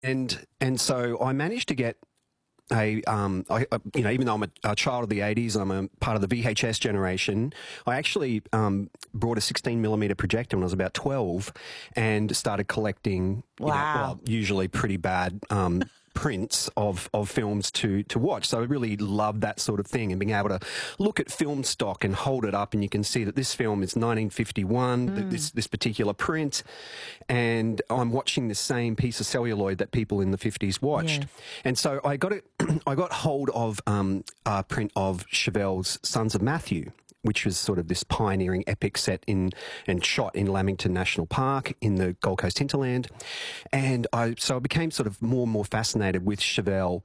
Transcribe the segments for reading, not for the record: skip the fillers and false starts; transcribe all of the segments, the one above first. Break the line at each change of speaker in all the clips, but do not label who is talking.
And so I managed to get even though I'm a child of the 80s, I'm a part of the VHS generation, I actually brought a 16mm projector when I was about 12 and started collecting, usually pretty bad prints of films to watch. So I really loved that sort of thing, and being able to look at film stock and hold it up, and you can see that this film is 1951, this particular print, and I'm watching the same piece of celluloid that people in the 50s watched. Yes. And so I got hold of a print of Chevelle's Sons of Matthew, which was sort of this pioneering epic set and shot in Lamington National Park in the Gold Coast hinterland. And I became sort of more and more fascinated with Chevelle.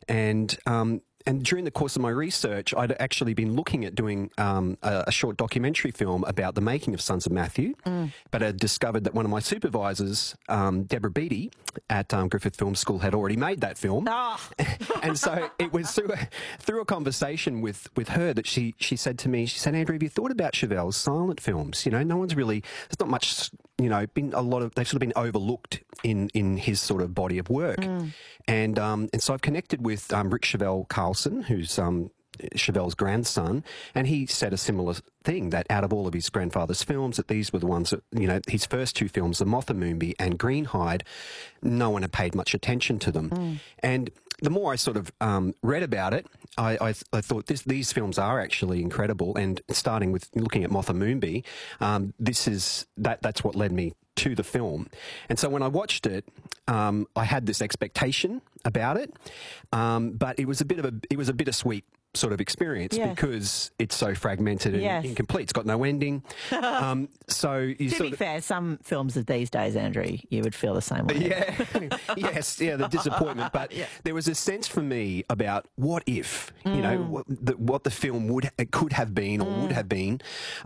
And during the course of my research, I'd actually been looking at doing a short documentary film about the making of Sons of Matthew, but I discovered that one of my supervisors, Deborah Beattie, at Griffith Film School, had already made that film. Oh. And so it was through a conversation with her that she said to me, Andrew, have you thought about Chevelle's silent films? You know, no one's really, there's not much, you know, been a lot of, they've sort of been overlooked in his sort of body of work. And so I've connected with Rick Chevelle Carlson, who's Chevelle's grandson, and he said a similar thing, that out of all of his grandfather's films, that these were the ones that, you know, his first two films, The Moth and Moonby and Greenhide, no one had paid much attention to them. And the more I sort of read about it, I thought these films are actually incredible. And starting with looking at Moth and Moonby, that's what led me to the film. And so when I watched it, I had this expectation about it, but it was a bittersweet sort of experience, because it's so fragmented and incomplete. It's got no ending. So you
to be fair, some films of these days, Andrew, you would feel the same way.
The disappointment. But there was a sense for me about what if, you know, what the film could have been or would have been,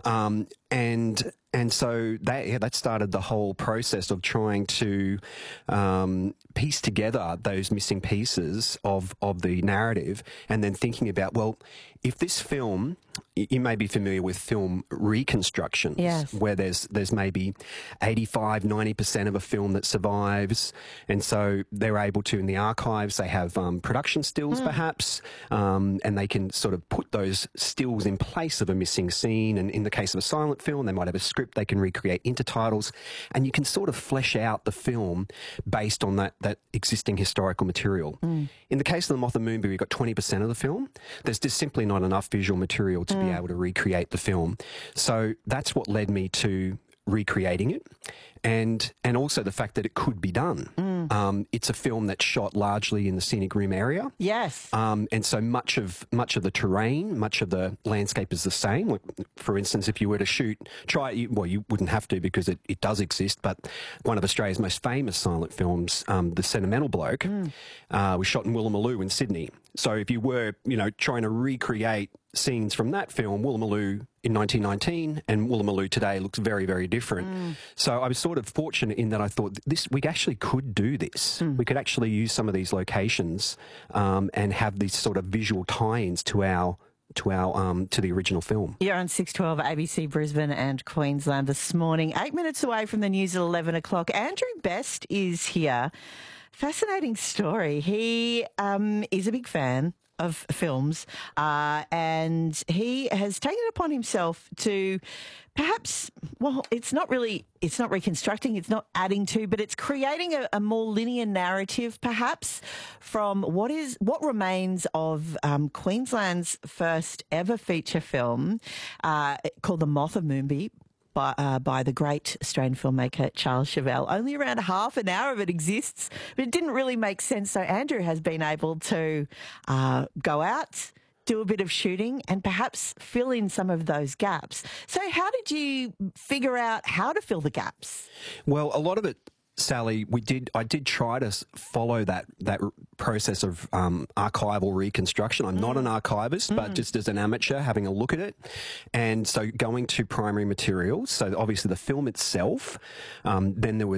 and so that started the whole process of trying to piece together those missing pieces of the narrative, and then thinking about, well, if this film, you may be familiar with film reconstructions, where there's maybe 85, 90% of a film that survives, and so they're able to, in the archives, they have production stills perhaps, and they can sort of put those stills in place of a missing scene, and in the case of a silent film, they might have a script they can recreate intertitles, and you can sort of flesh out the film based on that existing historical material. In the case of The Moth and Moonby, we've got 20% of the film. There's just simply not enough visual material to be able to recreate the film. So that's what led me to recreating it, and also the fact that it could be done. It's a film that's shot largely in the scenic rim area. Yes. And so much of the terrain, much of the landscape is the same. Like, for instance, if you were to you wouldn't have to, because it does exist, but one of Australia's most famous silent films, The Sentimental Bloke, was shot in Woolloomooloo in Sydney. So if you were, you know, trying to recreate scenes from that film, Woolloomooloo in 1919 and Woolloomooloo today looks very, very different. So I was sort of fortunate in that I thought we actually could do this. We could actually use some of these locations and have these sort of visual tie-ins to the original film.
You're on 612 ABC Brisbane and Queensland this morning. 8 minutes away from the news at 11 o'clock. Andrew Best is here. Fascinating story. He is a big fan of films, and he has taken it upon himself to perhaps, it's not reconstructing, it's not adding to, but it's creating a more linear narrative, perhaps, from what remains of Queensland's first ever feature film called The Moth and Moonby, by the great Australian filmmaker Charles Chevelle. Only around half an hour of it exists, but it didn't really make sense. So Andrew has been able to go out, do a bit of shooting, and perhaps fill in some of those gaps. So how did you figure out how to fill the gaps?
Well, a lot of it, Sally, I did try to follow that process of archival reconstruction. I'm not an archivist, but just as an amateur, having a look at it. And so going to primary materials, so obviously the film itself, then there was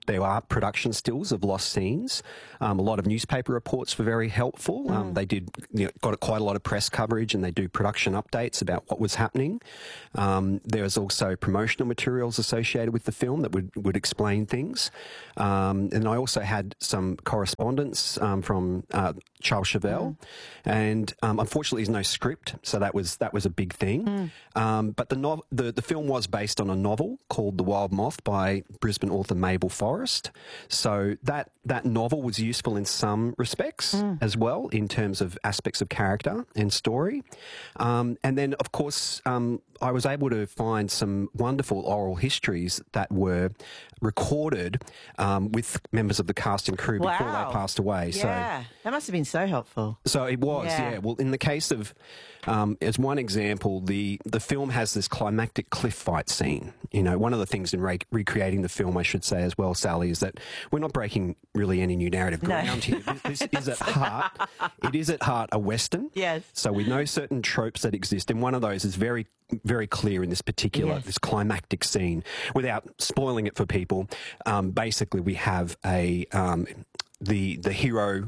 there are production stills of lost scenes. A lot of newspaper reports were very helpful. They did got quite a lot of press coverage, and they do production updates about what was happening. There was also promotional materials associated with the film that would explain things. And I also had some correspondence from Charles Chauvel, and unfortunately, there's no script, so that was a big thing. But the film was based on a novel called The Wild Moth by Brisbane author Mabel Forrest. So that novel was useful in some respects as well, in terms of aspects of character and story. And then, of course, I was able to find some wonderful oral histories that were recorded with members of the cast and crew before they passed away.
Yeah, so that must have been so helpful.
So it was, yeah. Well, in the case of, as one example, the film has this climactic cliff fight scene. One of the things in recreating the film, I should say as well, Sally, is that we're not breaking really any new narrative ground here. This is at heart, it is at heart a Western.
Yes.
So we know certain tropes that exist, and one of those is very, very clear in this particular, this climactic scene. Without spoiling it for people, basically we have the hero,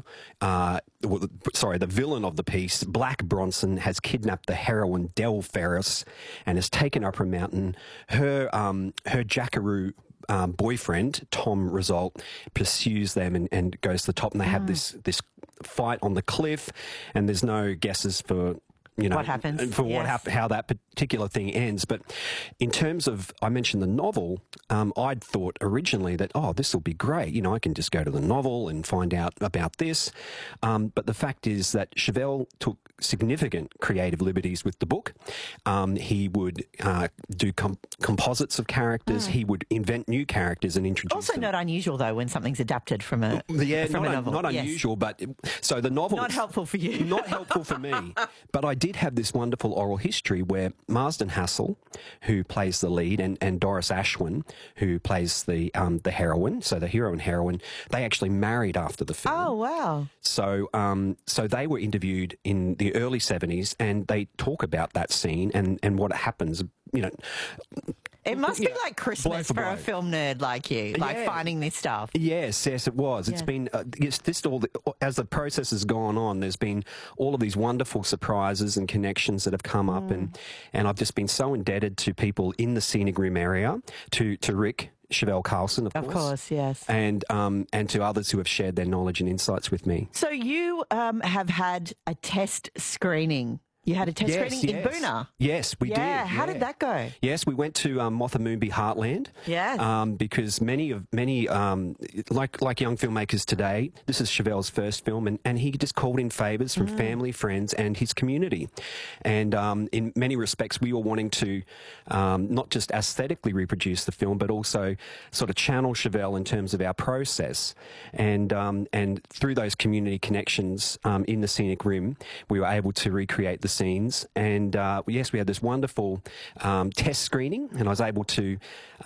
the villain of the piece, Black Bronson, has kidnapped the heroine Del Ferris and has taken up her mountain. Her jackaroo boyfriend, Tom Result, pursues them and goes to the top, and they have this fight on the cliff, and there's no guesses for
what happens,
how that particular thing ends. But in terms of, I mentioned the novel, I'd thought originally that, this will be great. I can just go to the novel and find out about this. But the fact is that Chauvel took significant creative liberties with the book. He would do composites of characters. He would invent new characters and introduce
also
them.
Not unusual, though, when something's adapted from a novel.
Not unusual, but so the novel...
Not helpful for you.
Not helpful for me. But I did have this wonderful oral history where Marsden Hassel, who plays the lead, and Doris Ashwin, who plays the heroine, so the hero and heroine, they actually married after the film.
Oh, wow.
So they were interviewed in the early 70s, and they talk about that scene and what happens,
It must be like Christmas for a film nerd like you, finding this stuff.
Yes, it was. It's been as the process has gone on, there's been all of these wonderful surprises and connections that have come up, and I've just been so indebted to people in the Scenic Rim area, to Rick Chauvel Carlson, of course,
yes,
and to others who have shared their knowledge and insights with me.
So you have had a test screening. You had a test screening in Boonah.
Yes, we did.
How did that go?
Yes, we went to Moth Moonbi Heartland.
Yes.
Because many like young filmmakers today, this is Chauvel's first film, and he just called in favours from family, friends, and his community. And in many respects, we were wanting to not just aesthetically reproduce the film, but also sort of channel Chauvel in terms of our process. And through those community connections in the Scenic Rim, we were able to recreate the scenes. And yes, we had this wonderful test screening, and I was able to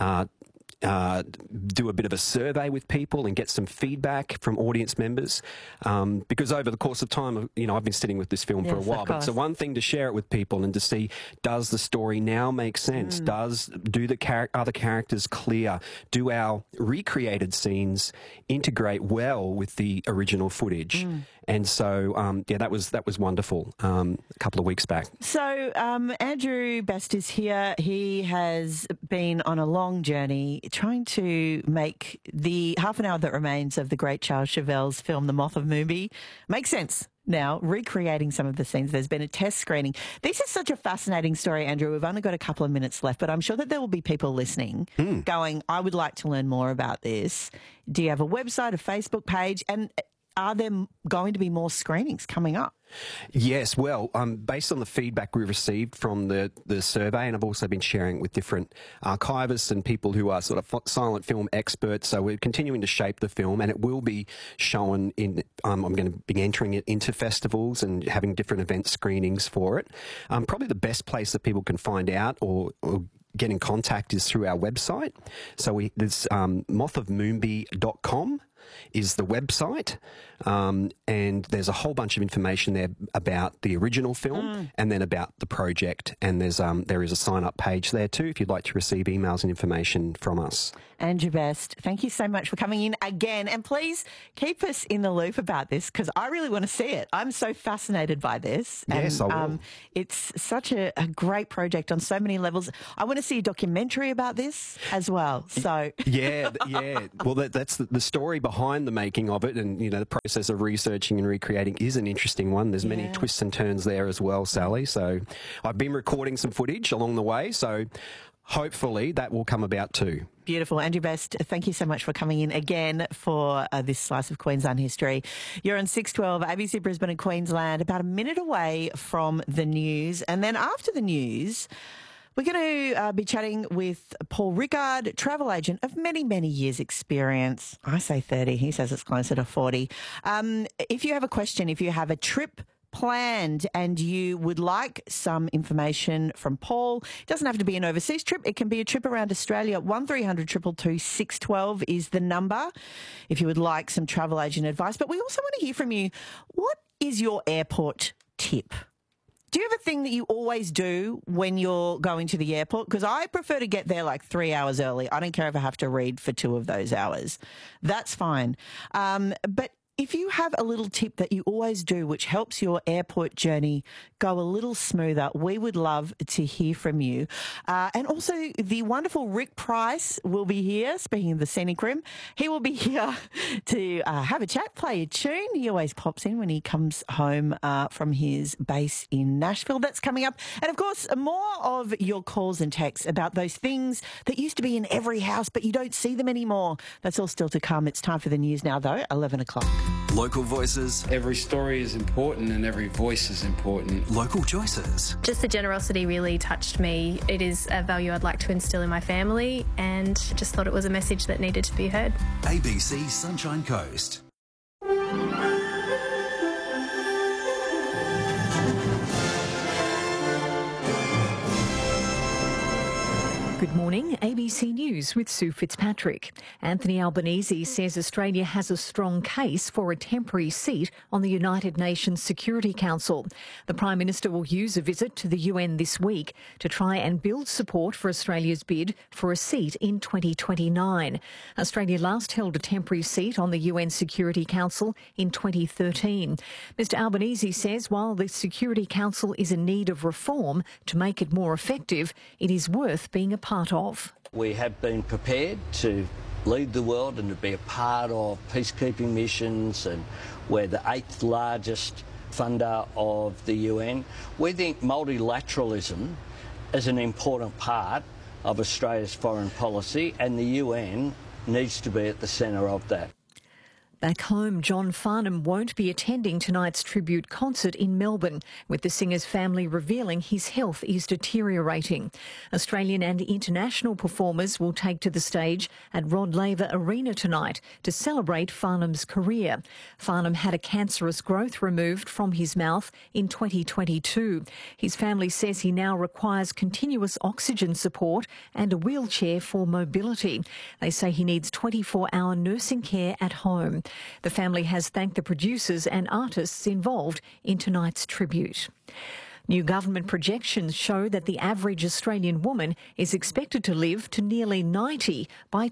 do a bit of a survey with people and get some feedback from audience members, because over the course of time, I've been sitting with this film for a while, but it's the one thing to share it with people and to see, does the story now make sense? Do the other characters clear? Do our recreated scenes integrate well with the original footage? And so, that was wonderful a couple of weeks back.
So Andrew Best is here. He has been on a long journey trying to make the half an hour that remains of the great Charles Chauvel's film, The Moth of Moonbi, make sense. Now, recreating some of the scenes. There's been a test screening. This is such a fascinating story, Andrew. We've only got a couple of minutes left, but I'm sure that there will be people listening going, I would like to learn more about this. Do you have a website, a Facebook page? And are there going to be more screenings coming up?
Yes, well, based on the feedback we received from the survey, and I've also been sharing it with different archivists and people who are sort of silent film experts, so we're continuing to shape the film, and it will be shown in, I'm going to be entering it into festivals and having different event screenings for it. Probably the best place that people can find out or get in contact is through our website. So there's mothofmoonbi.com. is the website. And there's a whole bunch of information there about the original film and then about the project. And there is a sign-up page there too if you'd like to receive emails and information from us.
Andrew Best, thank you so much for coming in again. And please keep us in the loop about this because I really want to see it. I'm so fascinated by this.
Yes,
and,
I will.
It's such a great project on so many levels. I want to see a documentary about this as well. So
Yeah. Well, that's the story behind the making of it, and the process of researching and recreating is an interesting one. There's many twists and turns there as well, Sally. So I've been recording some footage along the way. So hopefully that will come about too.
Beautiful. Andrew Best, thank you so much for coming in again for this slice of Queensland history. You're on 612 ABC Brisbane and Queensland, about a minute away from the news. And then after the news, we're going to be chatting with Paul Rickard, travel agent of many, many years' experience. I say 30. He says it's closer to 40. If you have a question, if you have a trip planned and you would like some information from Paul, it doesn't have to be an overseas trip. It can be a trip around Australia. 1300 222 612 is the number if you would like some travel agent advice. But we also want to hear from you. What is your airport tip? Do you have a thing that you always do when you're going to the airport? Because I prefer to get there like 3 hours early. I don't care if I have to read for 2 of those hours. That's fine. But if you have a little tip that you always do which helps your airport journey go a little smoother, we would love to hear from you. And also the wonderful Rick Price will be here, speaking of the Scenic Room. He will be here to have a chat, play a tune. He always pops in when he comes home from his base in Nashville. That's coming up. And, of course, more of your calls and texts about those things that used to be in every house but you don't see them anymore. That's all still to come. It's time for the news now, though, 11 o'clock.
Local voices.
Every story is important and every voice is important.
Local choices.
Just the generosity really touched me. It is a value I'd like to instill in my family and just thought it was a message that needed to be heard.
ABC Sunshine Coast.
Good morning, ABC News with Sue Fitzpatrick. Anthony Albanese says Australia has a strong case for a temporary seat on the United Nations Security Council. The Prime Minister will use a visit to the UN this week to try and build support for Australia's bid for a seat in 2029. Australia last held a temporary seat on the UN Security Council in 2013. Mr Albanese says while the Security Council is in need of reform to make it more effective, it is worth being a part of.
We have been prepared to lead the world and to be a part of peacekeeping missions, and we're the 8th largest funder of the UN. We think multilateralism is an important part of Australia's foreign policy, and the UN needs to be at the centre of that.
Back home, John Farnham won't be attending tonight's tribute concert in Melbourne, with the singer's family revealing his health is deteriorating. Australian and international performers will take to the stage at Rod Laver Arena tonight to celebrate Farnham's career. Farnham had a cancerous growth removed from his mouth in 2022. His family says he now requires continuous oxygen support and a wheelchair for mobility. They say he needs 24-hour nursing care at home. The family has thanked the producers and artists involved in tonight's tribute. New government projections show that the average Australian woman is expected to live to nearly 90 by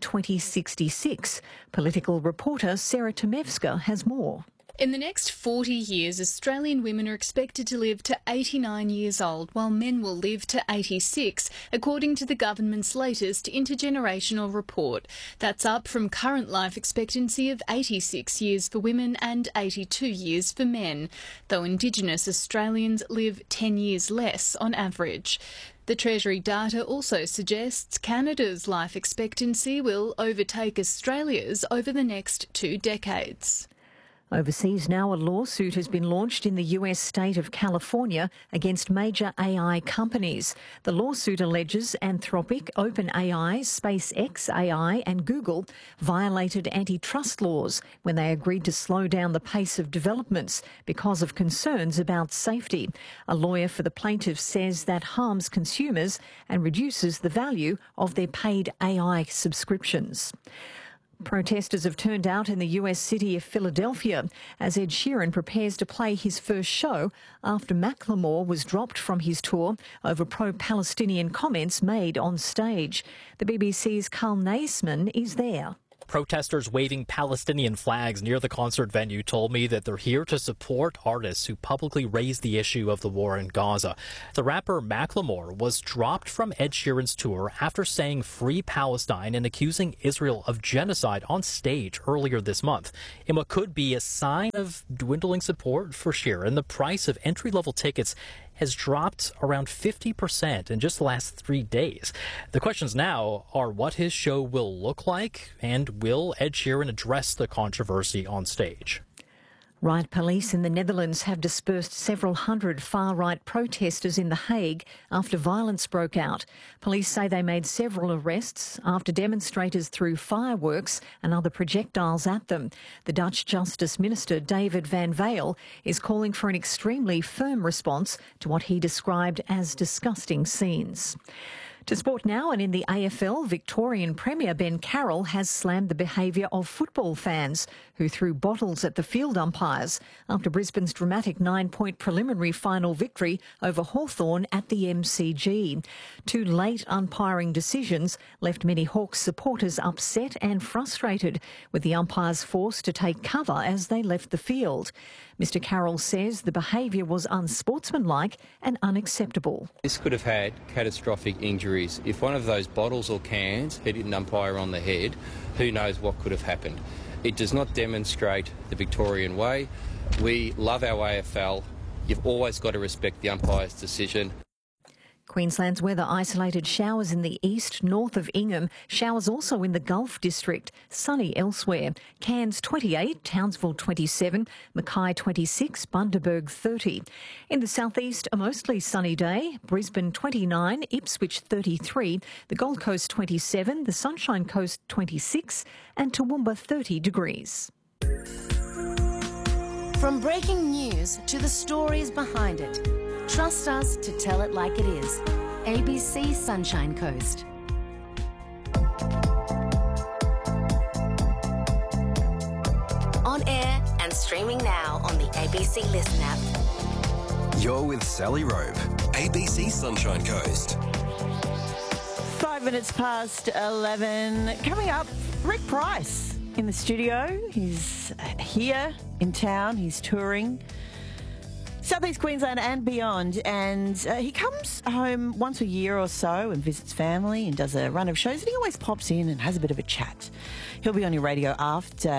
2066. Political reporter Sarah Tomevska has more.
In the next 40 years, Australian women are expected to live to 89 years old, while men will live to 86, according to the government's latest intergenerational report. That's up from current life expectancy of 86 years for women and 82 years for men, though Indigenous Australians live 10 years less on average. The Treasury data also suggests Canada's life expectancy will overtake Australia's over the next 2 decades.
Overseas now, a lawsuit has been launched in the US state of California against major AI companies. The lawsuit alleges Anthropic, OpenAI, SpaceX AI and Google violated antitrust laws when they agreed to slow down the pace of developments because of concerns about safety. A lawyer for the plaintiffs says that harms consumers and reduces the value of their paid AI subscriptions. Protesters have turned out in the US city of Philadelphia as Ed Sheeran prepares to play his first show after Macklemore was dropped from his tour over pro-Palestinian comments made on stage. The BBC's Carl Naisman is there.
Protesters waving Palestinian flags near the concert venue told me that they're here to support artists who publicly raise the issue of the war in Gaza. The rapper Macklemore was dropped from Ed Sheeran's tour after saying "Free Palestine" and accusing Israel of genocide on stage earlier this month. In what could be a sign of dwindling support for Sheeran, the price of entry-level tickets has dropped around 50% in just the last 3 days. The questions now are what his show will look like, and will Ed Sheeran address the controversy on stage?
Riot police in the Netherlands have dispersed several hundred far-right protesters in The Hague after violence broke out. Police say they made several arrests after demonstrators threw fireworks and other projectiles at them. The Dutch Justice Minister, David van Veil, is calling for an extremely firm response to what he described as disgusting scenes. To sport now, and in the AFL, Victorian Premier Ben Carroll has slammed the behaviour of football fans who threw bottles at the field umpires after Brisbane's dramatic 9-point preliminary final victory over Hawthorn at the MCG. Two late umpiring decisions left many Hawks supporters upset and frustrated, with the umpires forced to take cover as they left the field. Mr Carroll says the behaviour was unsportsmanlike and unacceptable.
This could have had catastrophic injuries. If one of those bottles or cans hit an umpire on the head, who knows what could have happened. It does not demonstrate the Victorian way. We love our AFL. You've always got to respect the umpire's decision.
Queensland's weather: isolated showers in the east, north of Ingham. Showers also in the Gulf District. Sunny elsewhere. Cairns 28, Townsville 27, Mackay 26, Bundaberg 30. In the southeast, a mostly sunny day. Brisbane 29, Ipswich 33, the Gold Coast 27, the Sunshine Coast 26 and Toowoomba 30 degrees.
From breaking news to the stories behind it, trust us to tell it like it is. ABC Sunshine Coast. On air and streaming now on the ABC Listen app.
You're with Sally Robe, ABC Sunshine Coast.
5 minutes past 11. Coming up, Rick Price in the studio. He's here in town. He's touring Southeast Queensland and beyond, and he comes home once a year or so and visits family and does a run of shows, and he always pops in and has a bit of a chat. He'll be on your radio after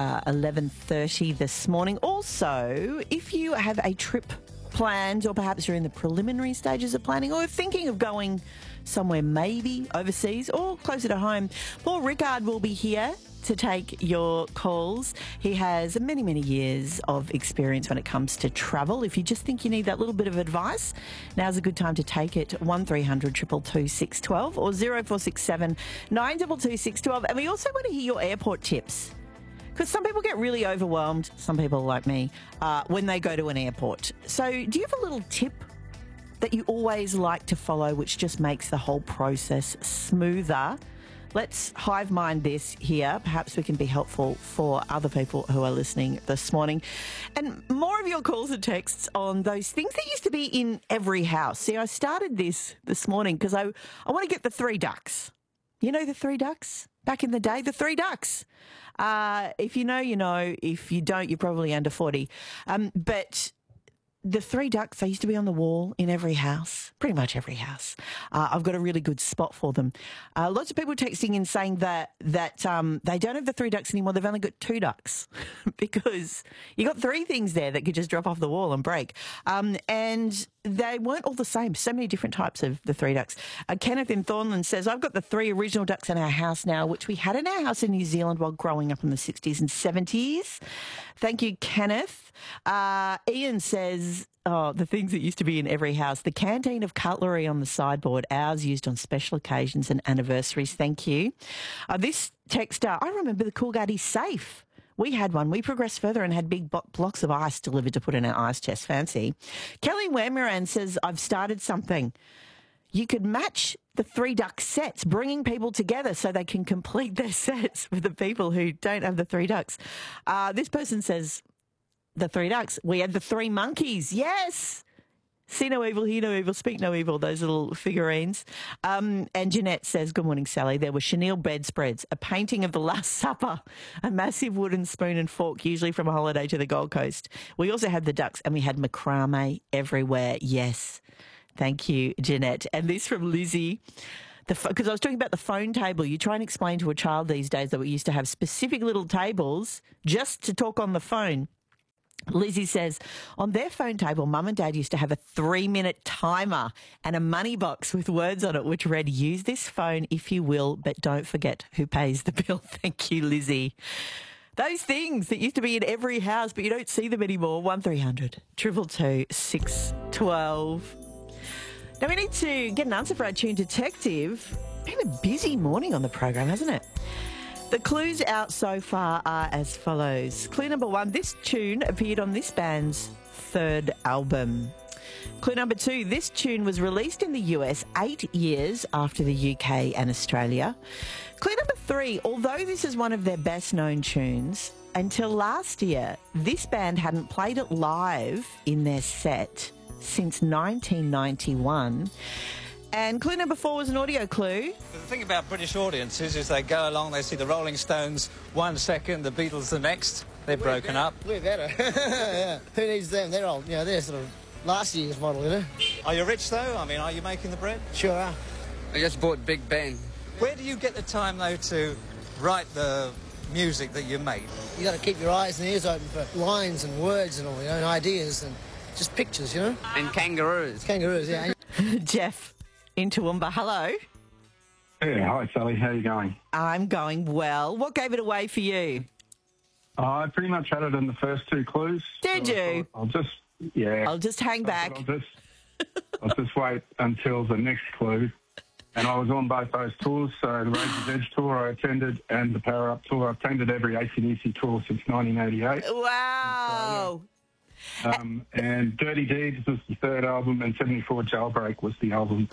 11:30 this morning. Also, if you have a trip planned, or perhaps you're in the preliminary stages of planning, or thinking of going somewhere maybe overseas or closer to home, Paul Rickard will be here to take your calls. He has many, many years of experience when it comes to travel. If you just think you need that little bit of advice, now's a good time to take it. 1300 222 612 or 0467 922 612. And we also want to hear your airport tips, because some people get really overwhelmed, some people like me, when they go to an airport. So do you have a little tip that you always like to follow, which just makes the whole process smoother? Let's hive mind this here. Perhaps we can be helpful for other people who are listening this morning. And more of your calls and texts on those things that used to be in every house. See, I started this morning because I want to get the three ducks. You know the three ducks? Back in the day, the three ducks. If you know, you know. If you don't, you're probably under 40. But the three ducks, they used to be on the wall in every house, pretty much every house. I've got a really good spot for them. Lots of people texting in saying that they don't have the three ducks anymore. They've only got two ducks because you got three things there that could just drop off the wall and break. And they weren't all the same. So many different types of the three ducks. Kenneth in Thornland says, I've got the three original ducks in our house now, which we had in our house in New Zealand while growing up in the 60s and 70s. Thank you, Kenneth. Ian says, the things that used to be in every house. The canteen of cutlery on the sideboard, ours used on special occasions and anniversaries. Thank you. This texter, I remember the Coolgardie safe. We had one. We progressed further and had big blocks of ice delivered to put in our ice chest. Fancy. Kelly Wamaran says, I've started something. you could match the Three Ducks sets, bringing people together so they can complete their sets with the people who don't have the Three Ducks. This person says, the Three Ducks. We had the Three Monkeys. Yes. See no evil, hear no evil, speak no evil, those little figurines. And Jeanette says, good morning, Sally. There were chenille bedspreads, a painting of the Last Supper, a massive wooden spoon and fork, usually from a holiday to the Gold Coast. We also had the ducks and we had macrame everywhere. Yes. Thank you, Jeanette. And this from Lizzie. Because I was talking about the phone table. You try and explain to a child these days that we used to have specific little tables just to talk on the phone. Lizzie says, on their phone table, Mum and Dad used to have a 3-minute timer and a money box with words on it which read, use this phone if you will, but don't forget who pays the bill. Thank you, Lizzie. Those things that used to be in every house, but you don't see them anymore. 1300 222 612. Now we need to get an answer for our Tune Detective. Been a busy morning on the program, hasn't it? The clues out so far are as follows. Clue number 1, this tune appeared on this band's 3rd album. Clue number 2, this tune was released in the US 8 years after the UK and Australia. Clue number 3, although this is one of their best known tunes, until last year, this band hadn't played it live in their set since 1991. And clue number 4 was an audio clue.
The thing about British audiences is they go along, they see the Rolling Stones 1 second, the Beatles the next. They're broken up.
We're better. Yeah. Who needs them? They're old. You know, they're sort of last year's model, you know.
Are you rich, though? I mean, are you making the bread?
Sure are.
I just bought Big Ben.
Where do you get the time, though, to write the music that you make?
You got to keep your eyes and ears open for lines and words and all, you know, and ideas and just pictures, you know.
And kangaroos.
Kangaroos, yeah.
Jeff in Toowoomba, hello.
Yeah, hi Sally, how are you going?
I'm going well. What gave it away for you?
I pretty much had it in the first 2 clues.
Did
so
you?
I'll just
hang back.
I'll just wait until the next clue. And I was on both those tours, so the Razor's Edge tour I attended and the Power Up tour. I've attended every AC/DC tour since 1988.
Wow.
And Dirty Deeds was the 3rd album, and 74 Jailbreak was the album.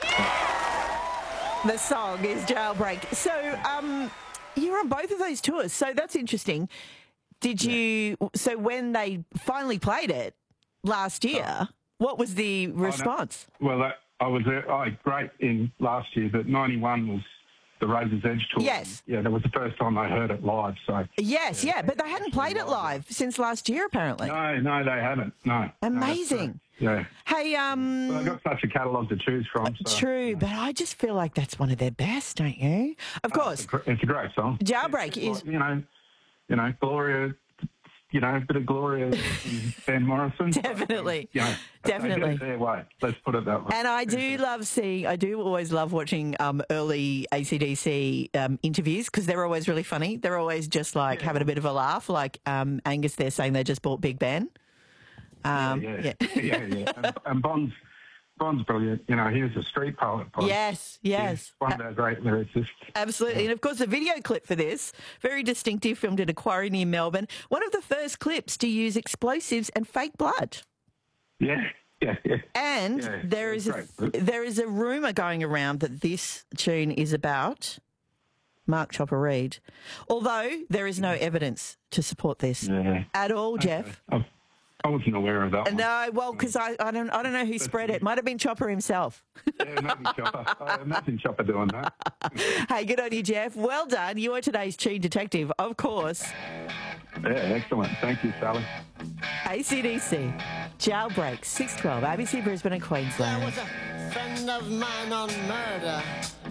The song is Jailbreak. So you're on both of those tours, so that's interesting. Did you... So when they finally played it last year, what was the response?
Well, I was there, great in last year, but 91 was the Razor's Edge tour.
Yes.
Yeah, that was the first time I heard it live. So
yes, yeah, but they hadn't played it live since last year, apparently.
No, they haven't. No.
Amazing.
Yeah.
Hey,
well, I've got such a catalogue to choose from. So.
True, but I just feel like that's one of their best, don't you? Of course.
It's a great song.
Jailbreak is...
You know, Gloria... You know, a bit of Gloria and Van Morrison.
Definitely.
You know,
definitely.
Their way. Let's put it that way.
And I do always love watching early AC/DC interviews because they're always really funny. They're always just like having a bit of a laugh, like Angus there saying they just bought Big Ben.
Yeah. And Bond's brilliant. You know, he was a street poet.
Yes.
He's one of our great lyricists.
Absolutely. And, of course, the video clip for this, very distinctive, filmed in a quarry near Melbourne. One of the first clips to use explosives and fake blood.
Yeah.
And there is a rumour going around that this tune is about Mark Chopper Read, although there is no evidence to support this at all, Jeff.
I wasn't aware of that one.
No, well, because I don't know who spread it. Might have been Chopper himself.
Yeah, maybe Chopper. I imagine Chopper doing that.
Hey, good on you, Jeff. Well done. You are today's Tune Detective, of course.
Yeah, excellent. Thank you, Sally.
AC/DC, Jailbreak, 612, ABC Brisbane and Queensland.
There was a friend of mine on murder,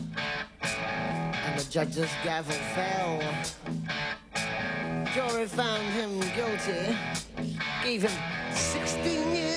and the judge's gavel fell. Jury found him guilty, gave him 16 years.